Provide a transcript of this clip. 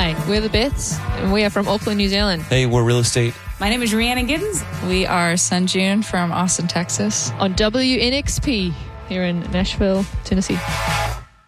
Hi, we're the Bits, and we are from Auckland, New Zealand. Hey, we're Real Estate. My name is Rhiannon Giddens. We are Sunjun from Austin, Texas. On WNXP here in Nashville, Tennessee.